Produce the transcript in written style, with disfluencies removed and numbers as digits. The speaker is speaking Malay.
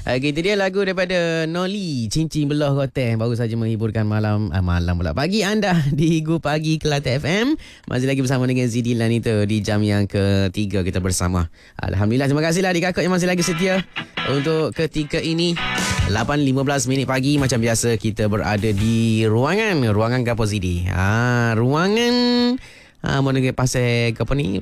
Okey, itu dia lagu daripada Noli, Cincin Belah Goteh. Baru saja menghiburkan malam pula pagi anda di Gu Pagi Kelantan FM. Masih lagi bersama dengan Zidil dan itu di jam yang ketiga kita bersama. Alhamdulillah, terima kasihlah adik kakak yang masih lagi setia untuk ketika ini. 8.15 minit pagi macam biasa kita berada di ruangan ke apa Zidi? Ruangan mengenai pasal apa ni,